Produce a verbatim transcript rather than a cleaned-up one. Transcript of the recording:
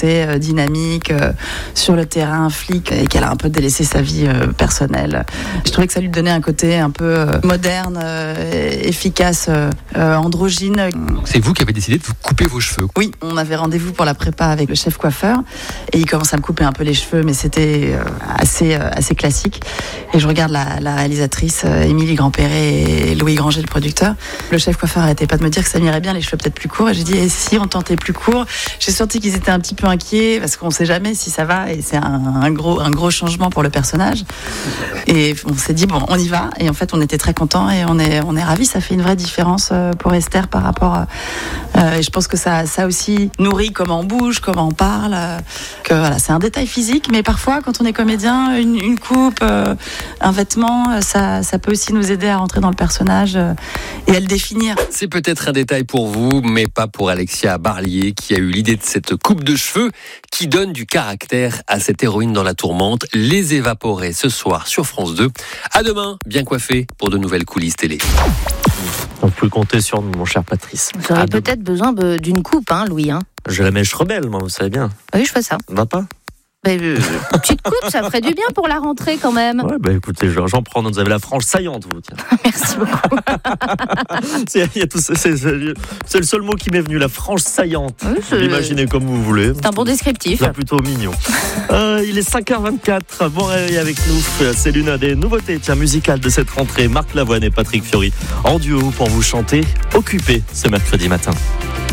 côté euh, dynamique euh, sur le terrain, flic, et qu'elle a un peu délaissé sa vie euh, personnelle. Je trouvais que ça lui donnait un côté un peu euh, moderne, euh, efficace, euh, androgyne. C'est vous qui avez décidé de vous couper vos cheveux. Oui, on avait rendez-vous pour la prépa avec le chef coiffeur et il commence à me couper un peu les cheveux, mais c'était euh, assez, euh, assez classique. Et je regarde la, la réalisatrice euh, Émilie Grandperret et Louis Granger, le producteur. Le chef coiffeur n'arrêtait pas de me dire que ça m'irait bien les cheveux peut-être plus courts. Et j'ai dit, et si on tentait plus court? J'ai senti qu'ils étaient un petit peu inquiets parce qu'on ne sait jamais si ça va et c'est un, un, gros, un gros changement pour le personnage. Et on s'est dit, bon, on y va. Et en fait, on était très contents et on est, on est ravis. Ça fait une vraie différence pour Esther par rapport à... Euh, et je pense que ça, ça aussi nourrit comment on bouge, comment on parle. Euh, que voilà, c'est un détail physique, mais parfois, quand on est comédien, une, une coupe, euh, un vêtement, ça, ça peut aussi nous aider à rentrer dans le personnage euh, et à le définir. C'est peut-être un détail pour vous, mais pas pour Alexia Barlier, qui a eu l'idée de cette coupe de cheveux qui donne du caractère à cette héroïne dans la tourmente. Les Évaporés ce soir sur France deux. À demain, bien coiffé pour de nouvelles coulisses télé. On peut compter sur nous, mon cher Patrice. Vous aurez peut-être besoin d'une coupe, hein, Louis. Hein. J'ai la mèche rebelle, moi, vous savez bien. Oui, je fais ça. Va pas? Ben, euh, petite coupe, ça ferait du bien pour la rentrée quand même. Ouais, bah écoutez, j'en prends. Vous avez la frange saillante, vous. Tiens. Merci beaucoup. c'est, y a tout, c'est, c'est, c'est le seul mot qui m'est venu, la frange saillante. Oui, vous l'imaginez comme vous voulez. C'est un bon descriptif. C'est plutôt mignon. euh, il est cinq heures vingt-quatre. Bon réveil avec nous. C'est l'une des nouveautés tiens, musicales de cette rentrée. Marc Lavoine et Patrick Fiori en duo pour vous chanter Occupé ce mercredi matin.